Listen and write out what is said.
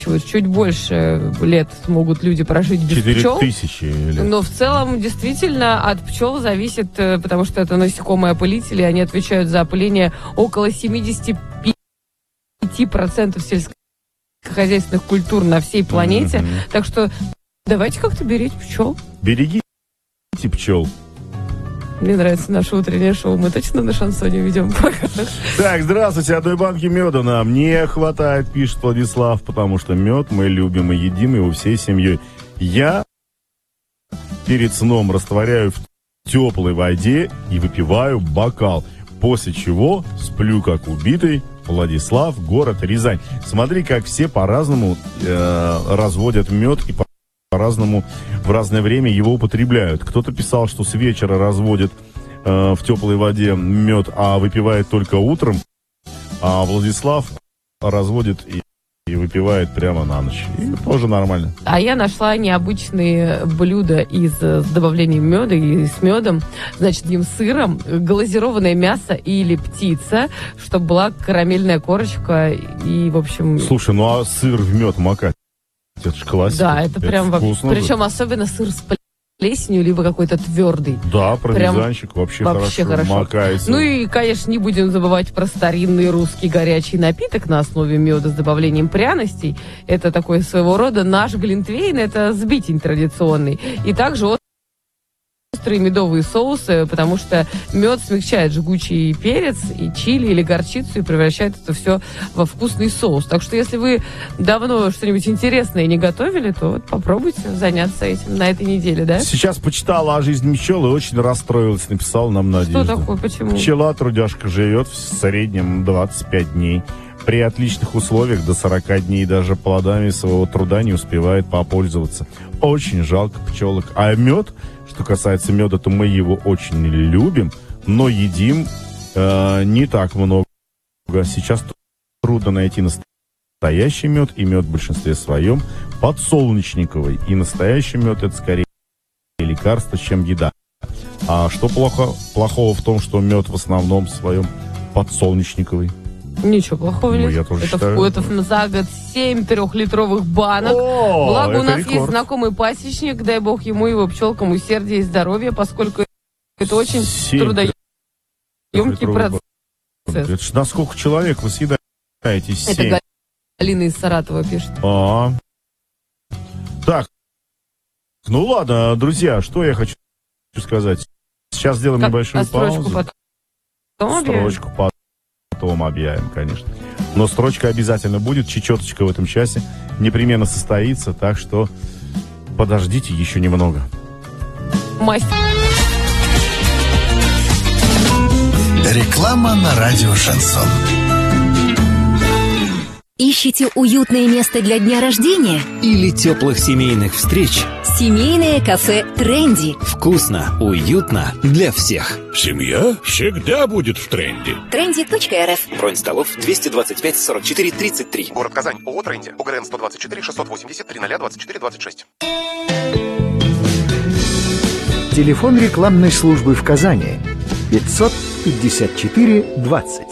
чуть больше лет могут люди прожить без пчел. 4000 лет. Но в целом, действительно, от пчел зависит, потому что это насекомые-опылители, они отвечают за опыление около 75% сельскохозяйственных культур на всей планете. Так что давайте как-то беречь пчел. Берегите пчел. Мне нравится наше утреннее шоу. Мы точно на шансоне ведем. Так, здравствуйте. Одной банки меда нам не хватает, пишет Владислав, потому что мед мы любим и едим его всей семьей. Я перед сном растворяю в теплой воде и выпиваю бокал, после чего сплю как убитый. Владислав, город Рязань. Смотри, как все по-разному разводят мед и по-разному в разное время его употребляют. Кто-то писал, что с вечера разводит в теплой воде мед, а выпивает только утром. А Владислав разводит и выпивает прямо на ночь. И тоже нормально. А я нашла необычные блюда с добавлением меда и с медом. Значит, им сыром, глазированное мясо или птица, чтобы была карамельная корочка и, в общем... Слушай, ну а сыр в мед макать? Это же классика. Да, это прям вкусно. Причем особенно сыр с плесенью, либо какой-то твердый. Да, пармезанчик вообще хорошо макается. Ну и, конечно, не будем забывать про старинный русский горячий напиток на основе меда с добавлением пряностей. Это такой своего рода наш глинтвейн, это сбитень традиционный. И также острые медовые соусы, потому что мед смягчает жгучий перец и чили или горчицу и превращает это все во вкусный соус. Так что если вы давно что-нибудь интересное не готовили, то вот попробуйте заняться этим на этой неделе, да? Сейчас почитала о жизни пчел и очень расстроилась, написала нам Надежда. Что такое? Почему? Пчела, трудяжка, живет в среднем 25 дней. При отличных условиях до 40 дней даже плодами своего труда не успевает попользоваться. Очень жалко пчелок. А мед, что касается меда, то мы его очень любим, но едим не так много. Сейчас трудно найти настоящий мед, и мед в большинстве своем подсолнечниковый. И настоящий мед — это скорее лекарство, чем еда. А что плохого в том, что мед в основном своем подсолнечниковый? Ничего плохого нет. Я тоже считаю. Это за год 7 трехлитровых банок. Благо у нас рекорд. есть знакомый пасечник, дай бог ему, его пчелкам усердия и здоровья, поскольку это очень трудоемкий процесс. Это ж на сколько человек вы съедаете? 7? Это Галина из Саратова пишет. Так, ну ладно, друзья, что я хочу сказать. Сейчас сделаем небольшую паузу. Строчку потом объявим, конечно. Но строчка обязательно будет, чечеточка в этом часе непременно состоится, так что подождите еще немного. Реклама на радио «Шансон». Ищите уютное место для дня рождения? Или теплых семейных встреч? Семейное кафе «Тренди». Вкусно, уютно для всех. Семья всегда будет в тренде. Тренди.рф. Бронь столов 225 44 33. Город Казань. ООО «Тренди». УГРН 124 680 3024 26. Телефон рекламной службы в Казани 554 20.